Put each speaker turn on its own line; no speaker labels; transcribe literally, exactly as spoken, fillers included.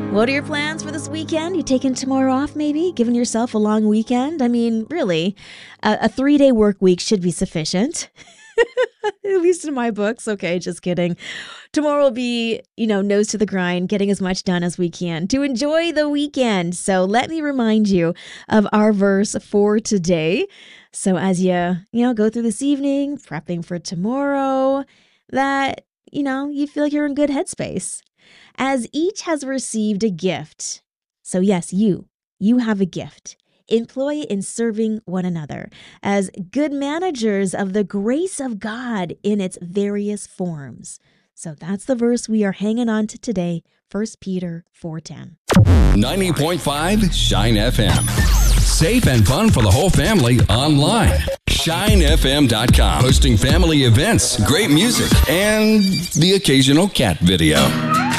What are your plans for this weekend? You taking tomorrow off, maybe? Giving yourself a long weekend? I mean, really, a, a three-day work week should be sufficient. At least in my books. Okay, just kidding. Tomorrow will be, you know, nose to the grind, getting as much done as we can to enjoy the weekend. So let me remind you of our verse for today. So as you, you know, go through this evening, prepping for tomorrow, that, you know, you feel like you're in good headspace. As each has received a gift. So yes, you, you have a gift. Employ it in serving one another as good managers of the grace of God in its various forms. So that's the verse we are hanging on to today, First Peter four ten.
ninety point five Shine F M. Safe and fun for the whole family online. shine f m dot com. Hosting family events, great music, and the occasional cat video.